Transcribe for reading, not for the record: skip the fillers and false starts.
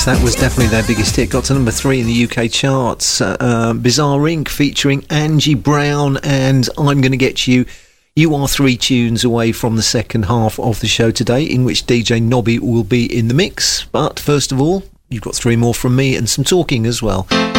that was definitely their biggest hit. Got to number 3 in the UK charts. Bizarre Inc. featuring Angie Brown and I'm Gonna Get You. You are 3 tunes away from the second half of the show today, in which DJ Nobby will be in the mix. But first of all, you've got 3 more from me and some talking as well.